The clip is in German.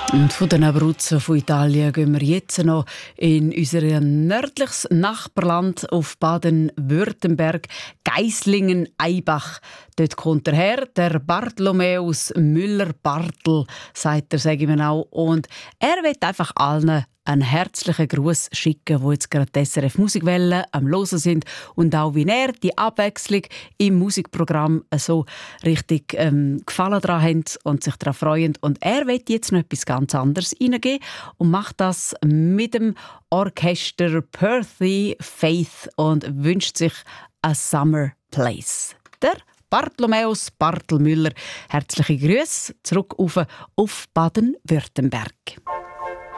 Und von den Abruzzen von Italien gehen wir jetzt noch in unser nördliches Nachbarland auf Baden-Württemberg, Geislingen-Eibach. Dort kommt er her, der Bartholomäus Müller-Bartel, sagt er, sage ich mir auch. Und er will einfach allen einen herzlichen Gruß schicken, die jetzt gerade die SRF Musikwelle am Hören sind und auch wie er die Abwechslung im Musikprogramm so richtig Gefallen daran haben und sich daran freuen. Und er will jetzt noch etwas ganz anderes reingeben und macht das mit dem Orchester Perthy Faith und wünscht sich «A Summer Place». Der Bartholomäus Bartel Müller. Herzliche Grüße zurück auf Baden-Württemberg.